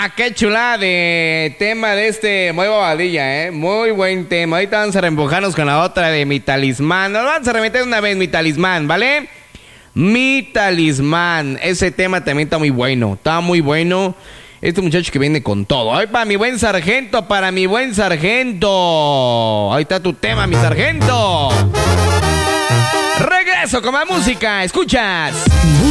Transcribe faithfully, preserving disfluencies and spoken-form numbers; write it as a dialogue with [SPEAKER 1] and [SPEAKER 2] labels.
[SPEAKER 1] Qué chula de tema de este Muy Bobadilla, ¿eh? Muy buen tema. Ahorita vamos a reempujarnos con la otra de Mi Talismán. Nos vamos a remeter una vez Mi Talismán, ¿vale? Mi Talismán. Ese tema también está muy bueno. Está muy bueno. Este muchacho que viene con todo. Ay, para mi buen sargento, para mi buen sargento. Ahí está tu tema, mi sargento. Regreso con la música. Escuchas